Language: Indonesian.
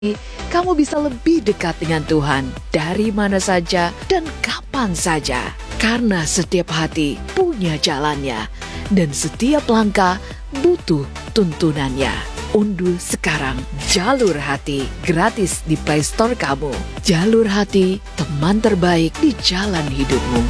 kamu bisa lebih dekat dengan Tuhan dari mana saja dan kapan saja. Karena setiap hati punya jalannya dan setiap langkah butuh tuntunannya. Unduh sekarang Jalur Hati gratis di Play Store kamu. Jalur Hati, teman terbaik di jalan hidupmu.